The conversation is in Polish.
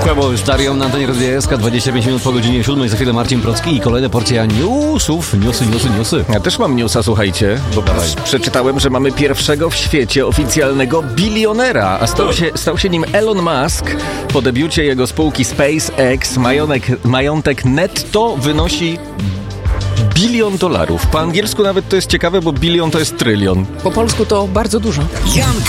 Brawo, już Darią na antenie Radia SK, 25 minut po godzinie 7. Za chwilę Marcin Procki i kolejna porcja newsów. Newsy. Ja też mam newsa, słuchajcie, bo przeczytałem, że mamy pierwszego w świecie oficjalnego bilionera, a stał się nim Elon Musk. Po debiucie jego spółki SpaceX majątek netto wynosi $1 bilion. Po angielsku nawet to jest ciekawe, bo bilion to jest trylion. Po polsku to bardzo dużo.